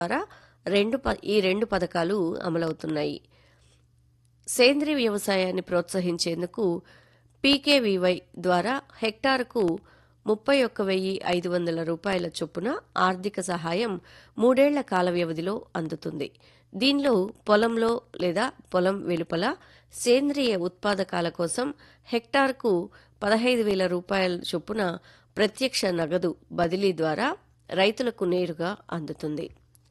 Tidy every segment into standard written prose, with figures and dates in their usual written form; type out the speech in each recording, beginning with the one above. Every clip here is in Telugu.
ద్వారా ఈ రెండు పథకాలు అమలవుతున్నాయి. సేంద్రీయ వ్యవసాయాన్ని ప్రోత్సహించేందుకు పీకేవీవై ద్వారా హెక్టారుకు 31,500 రూపాయల చొప్పున ఆర్థిక సహాయం 3 ఏళ్ల కాల వ్యవధిలో అందుతుంది. దీనిలో పొలంలో లేదా పొలం వెలుపల సేంద్రియ ఉత్పాదకాల కోసం హెక్టార్కు 15,000 రూపాయల చొప్పున ప్రత్యక్ష నగదు బదిలీ ద్వారా రైతులకు నేరుగా అందుతుంది.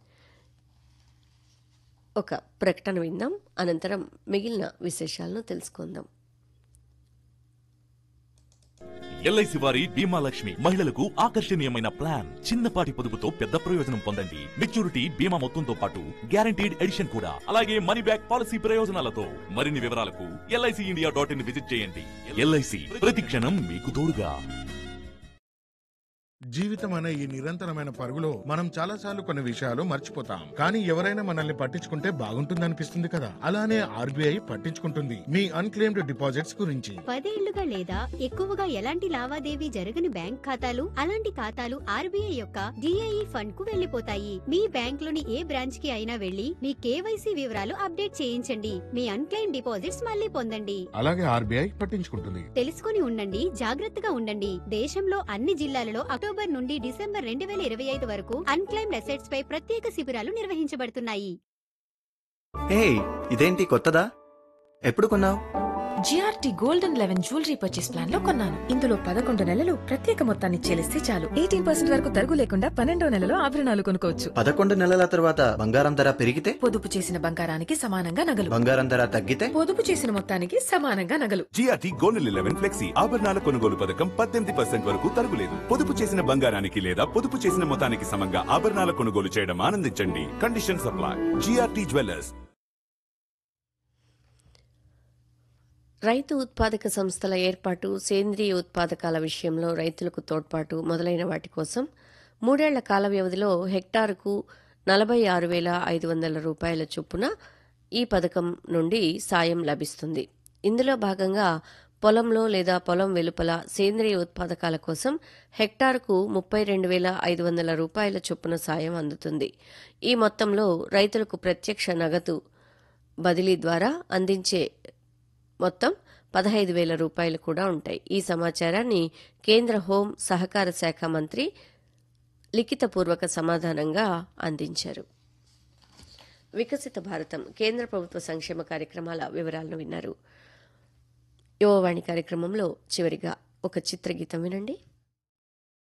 ఒక ప్రకటన విందాం, అనంతరం మిగిలిన విశేషాలను తెలుసుకుందాం. ఎల్ఐసి వారి బీమా లక్ష్మి మహిళలకు ఆకర్షణీయమైన ప్లాన్. చిన్నపాటి పొదుపుతో పెద్ద ప్రయోజనం పొందండి. మెచ్యూరిటీ బీమా మొత్తంతో పాటు గ్యారంటీడ్ ఎడిషన్ కూడా, అలాగే మనీ బ్యాక్ పాలసీ ప్రయోజనాలతో. మరిన్ని వివరాలకు LICindia.in విజిట్ చేయండి. ఎల్ఐసి ప్రతి క్షణం మీకు తోడుగా. జీవితం అనే ఈ నిరంతరమైన పరుగులో మనం చాలాసార్లు కొన్ని విషయాలు మర్చిపోతాం. కానీ ఎవరైనా మనల్ని పట్టించుకుంటే బాగుంటుందనిపిస్తుంది కదా. అలానే ఆర్బీఐ పట్టించుకుంటుంది మీ అన్క్లెయిమ్డ్ డిపాజిట్స్ గురించి. 10 ఏళ్లుగా లేదా ఎక్కువగా ఎలాంటి లావాదేవీ జరగని బ్యాంక్ ఖాతాలు, అలాంటి ఖాతాలు ఆర్బీఐ యొక్క డిఐఈ ఫండ్ కు వెళ్లిపోతాయి. మీ బ్యాంక్ లోని ఏ బ్రాంచ్ కి అయినా వెళ్లి మీ కేవైసీ వివరాలు అప్డేట్ చేయించండి. మీ అన్క్లెయిమ్ డిపాజిట్స్ మళ్లీ పొందండి. అలాగే ఆర్బీఐ పట్టించుకుంటుంది. తెలుసుకుని ఉండండి, జాగ్రత్తగా ఉండండి. దేశంలో అన్ని జిల్లాలలో అక్టోబర్ నుండి డిసెంబర్ 2025 వరకు అన్క్లెయిమ్డ్ అసెట్స్ పై ప్రత్యేక శిబిరాలు నిర్వహించబడుతున్నాయి. హే, ఇదేంటి కొత్తదా? ఎప్పుడు కొన్నావు? GRT golden 11 jewellery purchase plan లో కొన్నాను. ఇందులో 11 నెలలు ప్రత్యేక మొత్తాన్ని చెల్లిస్తే చాలు. 18% వరకు తరుగు లేకుండా 12వ నెలలో ఆభరణాలు కొనుక్కోవచ్చు. 11 నెలల తర్వాత బంగారం ధర పెరిగితే? పొదుపు చేసిన బంగారానికి సమానంగా నగలు. బంగారం ధర తగ్గితే? పొదుపు చేసిన మొత్తానికి సమానంగా నగలు. జిఆర్టీ గోల్డెన్ 11 ఫ్లెక్సీ ఆభరణాల కొనుగోలు పథకం 18% వరకు తరుగులేదు. పొదుపు చేసిన బంగారానికి లేదా పొదుపు చేసిన మొత్తానికి సమంగా ఆభరణాల కొనుగోలు చేయడం ఆనందించండి. Condition supply. GRT jewellers. రైతు ఉత్పాదక సంస్థల ఏర్పాటు, సేంద్రియ ఉత్పాదకాల విషయంలో రైతులకు తోడ్పాటు మొదలైన వాటి కోసం 3 ఏళ్ల కాల వ్యవధిలో హెక్టారుకు 46,500 రూపాయల చొప్పున ఈ పథకం నుండి సాయం లభిస్తుంది. ఇందులో భాగంగా పొలంలో లేదా పొలం వెలుపల సేంద్రియ ఉత్పాదకాల కోసం హెక్టారుకు 32,500 రూపాయల చొప్పున సాయం అందుతుంది. ఈ మొత్తంలో రైతులకు ప్రత్యక్ష నగదు బదిలీ ద్వారా అందించే మొత్తం 15,000 రూపాయలు కూడా ఉంటాయి. ఈ సమాచారాన్ని కేంద్ర హోం సహకార శాఖ మంత్రి లిఖితపూర్వక సమాధానంగా అందించారు. వికసిత భారతం కేంద్ర ప్రభుత్వ సంక్షేమ కార్యక్రమాల వివరాలను విన్నారు. యువవాణి కార్యక్రమంలో చివరిగా ఒక చిత్రగీతం వినండి.